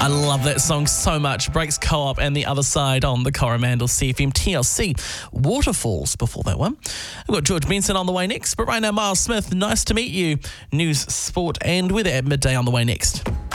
I love that song so much. Breaks Co-op and The Other Side on the Coromandel CFM TLC. Waterfalls before that one. We've got George Benson on the way next, but right now Miles Smith, nice to meet you. News, sport and weather at midday on the way next.